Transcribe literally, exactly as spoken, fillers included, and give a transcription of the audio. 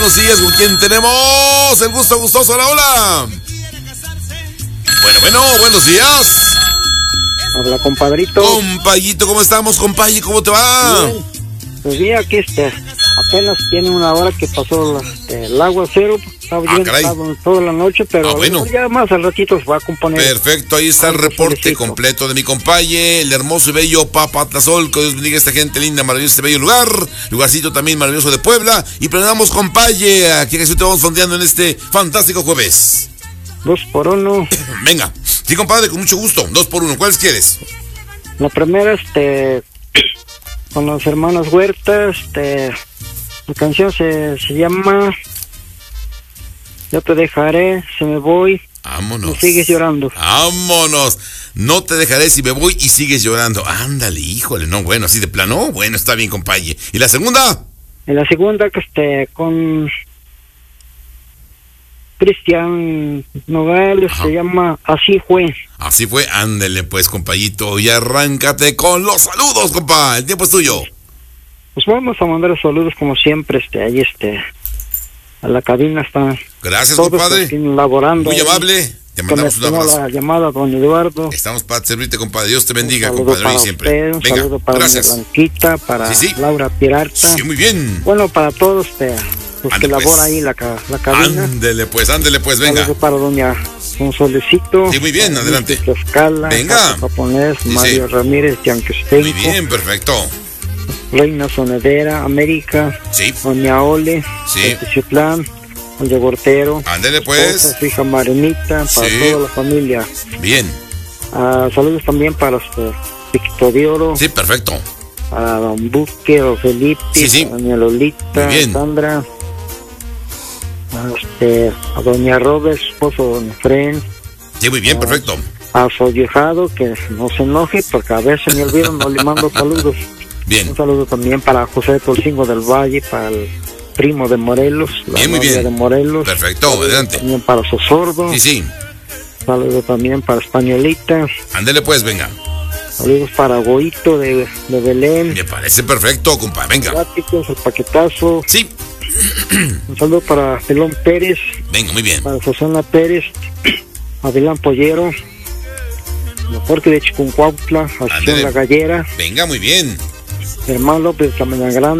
Buenos días, ¿con quién tenemos? El gusto gustoso, hola, hola. Bueno, bueno, buenos días. Habla, compadrito. Compayito, ¿cómo estamos, compay? ¿Cómo te va? Bien. Pues bien, aquí este, apenas tiene una hora que pasó la, este, el agua cero. Estaba Ah, bien, caray. estaba toda la noche, pero Ah, bueno. ya más al ratito se va a componer. Perfecto, ahí está el Algo reporte suavecito. completo de mi compaye, el hermoso y bello Papatlazol. Que Dios bendiga a esta gente linda, maravilloso, este bello lugar. Lugarcito también maravilloso de Puebla. Y planeamos, compaye, aquí en te vamos fondeando en este fantástico jueves. Dos por uno. Venga, sí, compadre, con mucho gusto. Dos por uno, ¿cuáles quieres? La primera, este, con los hermanos Huertas, este, la canción se, se llama Yo te dejaré, si me voy, Vámonos. me sigues llorando. Vámonos. No te dejaré si me voy y sigues llorando. Ándale, híjole, no, bueno, así de plano. Bueno, está bien, compaye. ¿Y la segunda? En la segunda, que este, con Cristian Nogales, Ajá. se llama Así fue. Así fue, ándale pues, compayito, y arráncate con los saludos, compa. El tiempo es tuyo. Pues vamos a mandar saludos como siempre, este, ahí este, a la cabina están Gracias, todos compadre. aquí laborando. Muy ahí. amable. Te Que me mandamos un tomó abrazo. la llamada, don Eduardo. Estamos para servirte, compadre. Dios te bendiga, Un saludo compadre, para hoy y siempre. usted, un Venga, saludo para gracias. doña Blanquita, para Sí, sí. Laura Pirarta. Sí, muy bien. Bueno, para todos este, los Ande, que pues. laboran ahí la, ca- la cabina. Ándele pues, ándele pues, venga. Saludo para doña Consolecito. Sí, muy bien, adelante. Tlaxcala, Venga. Jaco Japonés, Sí, Mario sí. Ramírez, Yanquestenco. Muy bien, perfecto. Reina Sonedera, América, Sí, doña Ole, Sí. Teciutlán, Doña Gortero, ándele pues. esposa, su hija Marenita, para Sí. toda la familia. Bien. Ah, saludos también para este, Víctor de Oro, Sí, perfecto. para don Buque, don Felipe, Sí, sí. a doña Lolita, Muy bien. Sandra, a, este, a doña Robert, su esposo don Fren, Sí, muy bien, perfecto. a su viejado, que no se enoje porque a veces me olvido, no le mando saludos. Bien. Un saludo también para José Tolcingo del Valle, para el primo de Morelos, la Bien, muy novia bien. de Morelos. Perfecto, Saludo adelante. También para Sosordo, Sí, sí. saludo también para Españolita, Ándele pues, venga. saludos para Goito de, de Belén, Me parece perfecto, compa. Venga. Pláticos, el paquetazo, Sí. un saludo para Pelón Pérez, Venga, muy bien. para Susana Pérez, Adelán Pollero, Jorge de Chiconcuautla, Acción Ándele. La Gallera, Venga, muy bien. Germán López de Grande.